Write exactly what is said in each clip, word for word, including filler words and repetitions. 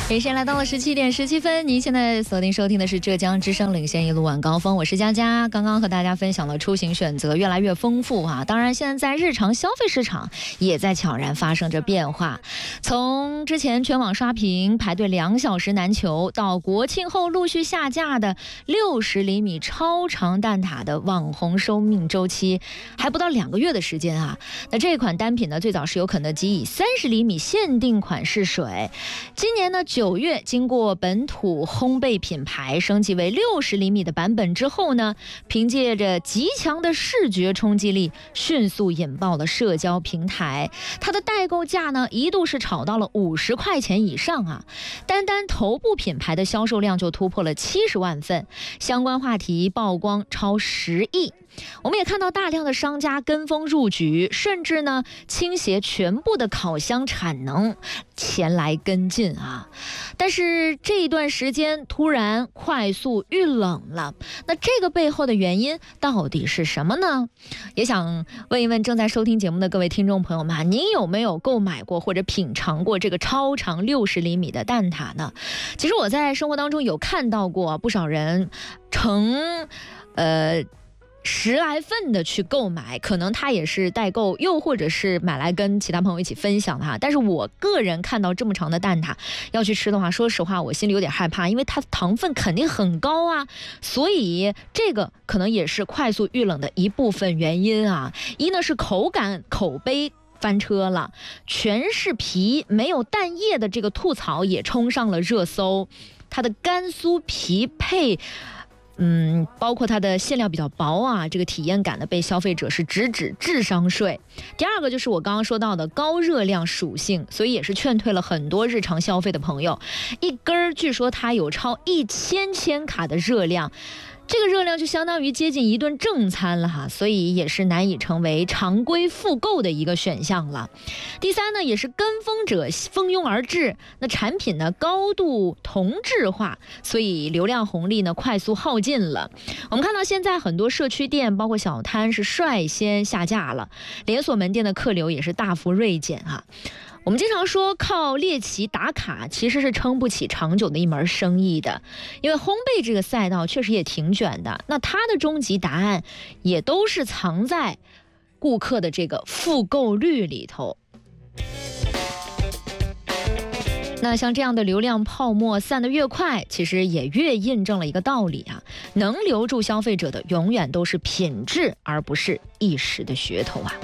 时间来到了十七点十七分，您现在锁定收听的是浙江之声领先一路晚高峰，我是佳佳。刚刚和大家分享了出行选择越来越丰富啊，当然现在在日常消费市场也在悄然发生着变化。从之前全网刷屏排队两小时难求，到国庆后陆续下架的六十厘米超长蛋挞的网红生命周期还不到两个月的时间啊。那这款单品呢，最早是由肯德基以三十厘米限定款试水，今年呢九月经过本土烘焙品牌升级为六十厘米的版本之后呢，凭借着极强的视觉冲击力，迅速引爆了社交平台。它的代购价呢一度是炒到了五十块钱以上啊，单单头部品牌的销售量就突破了七十万份，相关话题曝光超十亿。我们也看到大量的商家跟风入局，甚至呢倾斜全部的烤箱产能前来跟进啊。但是这一段时间突然快速遇冷了，那这个背后的原因到底是什么呢？也想问一问正在收听节目的各位听众朋友们，您有没有购买过或者品尝过这个超长六十厘米的蛋挞呢？其实我在生活当中有看到过不少人成呃十来份的去购买，可能他也是代购，又或者是买来跟其他朋友一起分享的哈。但是我个人看到这么长的蛋挞要去吃的话，说实话我心里有点害怕，因为它糖分肯定很高啊，所以这个可能也是快速遇冷的一部分原因啊。一呢是口感口碑翻车了，全是皮没有蛋液的这个吐槽也冲上了热搜，它的干酥皮配嗯，包括它的馅料比较薄啊，这个体验感呢被消费者是直指智商税。第二个就是我刚刚说到的高热量属性，所以也是劝退了很多日常消费的朋友。一根儿据说它有超一千千卡的热量，这个热量就相当于接近一顿正餐了哈，所以也是难以成为常规复购的一个选项了。第三呢，也是跟风者蜂拥而至，那产品呢高度同质化，所以流量红利呢快速耗尽了。我们看到现在很多社区店包括小摊是率先下架了，连锁门店的客流也是大幅锐减哈。我们经常说靠猎奇打卡其实是撑不起长久的一门生意的，因为烘焙这个赛道确实也挺卷的，那它的终极答案也都是藏在顾客的这个复购率里头。那像这样的流量泡沫散得越快，其实也越印证了一个道理啊，能留住消费者的永远都是品质，而不是一时的噱头啊。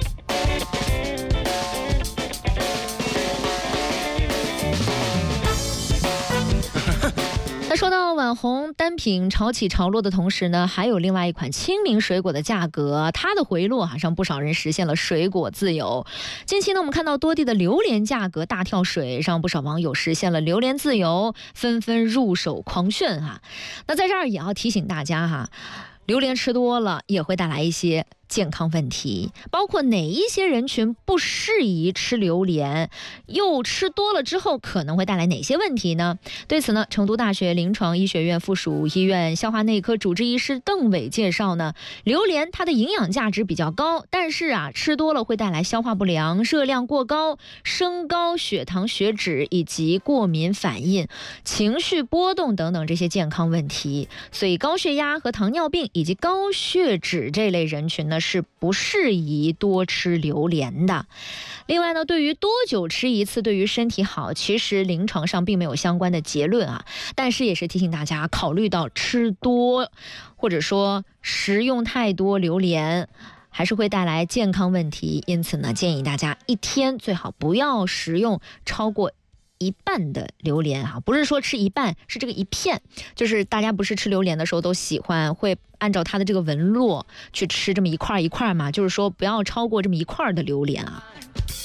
那说到网红单品潮起潮落的同时呢，还有另外一款清明水果的价格，它的回落啊，让不少人实现了水果自由。近期呢，我们看到多地的榴莲价格大跳水，让不少网友实现了榴莲自由，纷纷入手狂炫哈。那在这儿也要提醒大家哈，榴莲吃多了也会带来一些健康问题，包括哪一些人群不适宜吃榴莲，又吃多了之后可能会带来哪些问题呢？对此呢，成都大学临床医学院附属医院消化内科主治医师邓伟介绍呢，榴莲它的营养价值比较高，但是啊，吃多了会带来消化不良、热量过高、升高血糖血脂以及过敏反应、情绪波动等等这些健康问题，所以高血压和糖尿病以及高血脂这类人群呢是不适宜多吃榴莲的。另外呢，对于多久吃一次对于身体好，其实临床上并没有相关的结论啊，但是也是提醒大家，考虑到吃多或者说食用太多榴莲还是会带来健康问题，因此呢，建议大家一天最好不要食用超过一半的榴莲哈，不是说吃一半，是这个一片，就是大家不是吃榴莲的时候都喜欢会按照它的这个纹络去吃这么一块一块嘛，就是说不要超过这么一块的榴莲啊。